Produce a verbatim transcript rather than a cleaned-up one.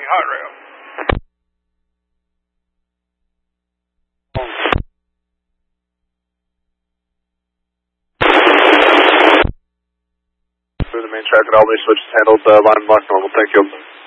hot rail. Through the main track at Albany, switch handled, uh, line block normal, thank you.